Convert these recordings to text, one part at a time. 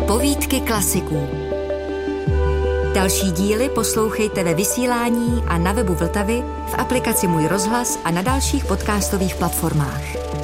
Povídky klasiků. Další díly poslouchejte ve vysílání a na webu Vltavy, v aplikaci Můj rozhlas a na dalších podcastových platformách.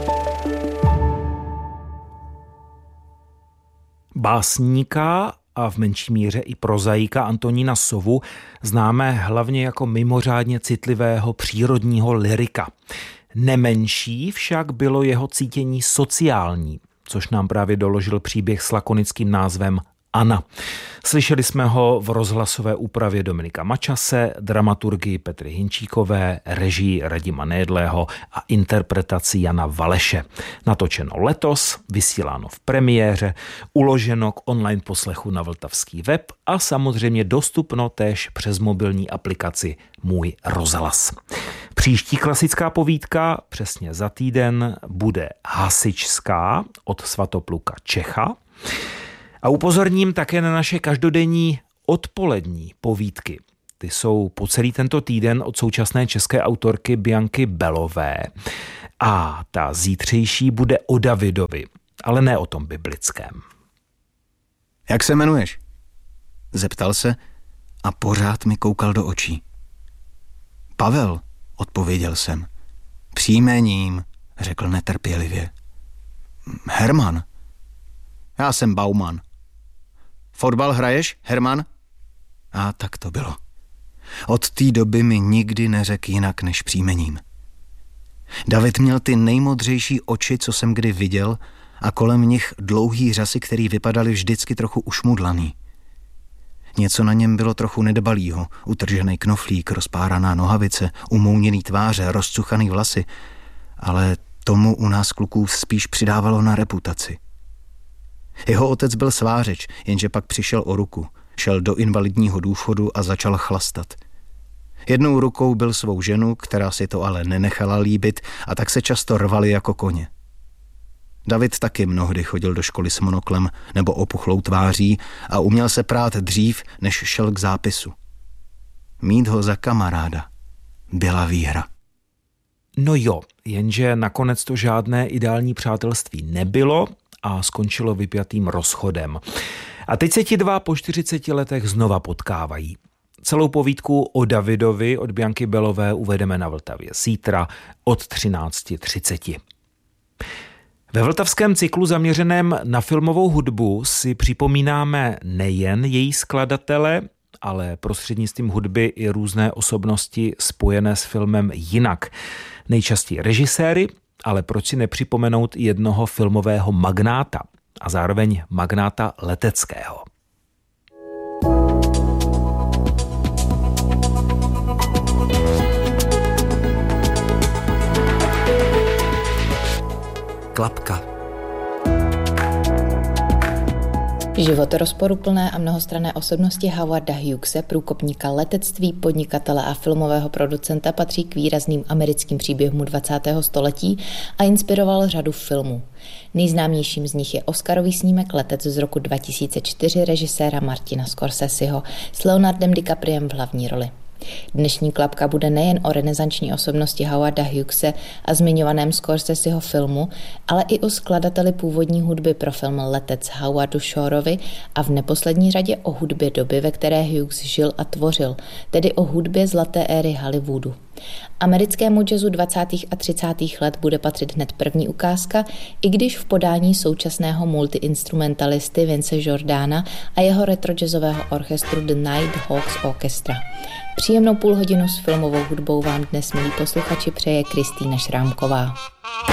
Básníka a v menší míře i prozaika Antonína Sovu známe hlavně jako mimořádně citlivého přírodního lyrika. Nemenší však bylo jeho cítění sociální, což nám právě doložil příběh s lakonickým názvem Anna. Slyšeli jsme ho v rozhlasové úpravě Dominika Mačase, dramaturgii Petry Hinčíkové, režii Radima Nejedlého a interpretaci Jana Valeše. Natočeno letos, vysíláno v premiéře, uloženo k online poslechu na vltavský web a samozřejmě dostupno též přes mobilní aplikaci Můj rozhlas. Příští klasická povídka přesně za týden bude Hasičská od Svatopluka Čecha. A upozorním také na naše každodenní odpolední povídky. Ty jsou po celý tento týden od současné české autorky Bianky Belové. A ta zítřejší bude o Davidovi, ale ne o tom biblickém. Jak se jmenuješ? Zeptal se a pořád mi koukal do očí. Pavel, odpověděl jsem. Příjmením, řekl netrpělivě. Herman. Já jsem Bauman. Fotbal hraješ, Herman? A tak to bylo. Od té doby mi nikdy neřekl jinak než příjmením. David měl ty nejmodřejší oči, co jsem kdy viděl, a kolem nich dlouhý řasy, který vypadaly vždycky trochu ušmudlaný. Něco na něm bylo trochu nedbalýho, utržený knoflík, rozpáraná nohavice, umouněný tváře, rozcuchaný vlasy, ale tomu u nás kluků spíš přidávalo na reputaci. Jeho otec byl svářeč, jenže pak přišel o ruku, šel do invalidního důchodu a začal chlastat. Jednou rukou byl svou ženu, která si to ale nenechala líbit, a tak se často rvali jako koně. David taky mnohdy chodil do školy s monoklem nebo opuchlou tváří a uměl se prát dřív, než šel k zápisu. Mít ho za kamaráda byla výhra. No jo, jenže nakonec to žádné ideální přátelství nebylo a skončilo vypjatým rozchodem. A teď se ti dva po 40 letech znova potkávají. Celou povídku o Davidovi od Bianky Belové uvedeme na Vltavě zítra od 13:30. Ve vltavském cyklu zaměřeném na filmovou hudbu si připomínáme nejen její skladatele, ale prostřednictvím hudby i různé osobnosti spojené s filmem jinak. Nejčastěji režiséry, ale proč si nepřipomenout jednoho filmového magnáta a zároveň magnáta leteckého. Klapka. Život rozporuplné a mnohostranné osobnosti Howarda Hughese, průkopníka letectví, podnikatele a filmového producenta, patří k výrazným americkým příběhům 20. století a inspiroval řadu filmů. Nejznámějším z nich je Oscarový snímek Letec z roku 2004 režiséra Martina Scorseseho s Leonardem DiCapriem v hlavní roli. Dnešní klapka bude nejen o renesanční osobnosti Howarda Hughese a zmiňovaném Scorseseho filmu, ale i o skladateli původní hudby pro film Letec Howardu Shoreovi a v neposlední řadě o hudbě doby, ve které Hughes žil a tvořil, tedy o hudbě zlaté éry Hollywoodu. Americkému jazzu 20. a 30. let bude patřit hned první ukázka, i když v podání současného multiinstrumentalisty Vince Jordana a jeho retrojazzového orchestru The Nighthawks Orchestra. Příjemnou půlhodinu s filmovou hudbou vám dnes, milí posluchači, přeje Kristýna Šrámková.